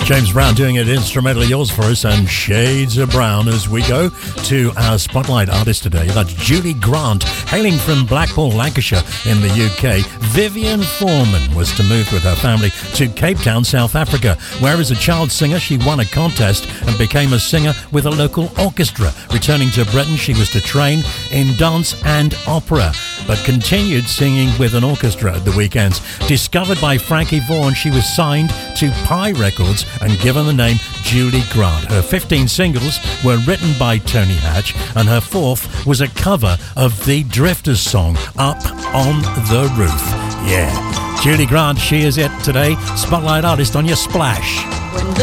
James Brown doing it instrumentally yours for us, and Shades of Brown as we go to our spotlight artist today. That's Julie Grant, hailing from Blackpool, Lancashire in the UK. Vivian Foreman was to move with her family to Cape Town, South Africa, where as a child singer she won a contest and became a singer with a local orchestra. Returning to Britain, she was to train in dance and opera, but continued singing with an orchestra at the weekends. Discovered by Frankie Vaughan, she was signed to Pi Records and given the name Julie Grant. Her 15 singles were written by Tony Hatch, and her fourth was a cover of the Drifters song, Up on the Roof. Yeah, Julie Grant, she is it today. Spotlight artist on your Splash.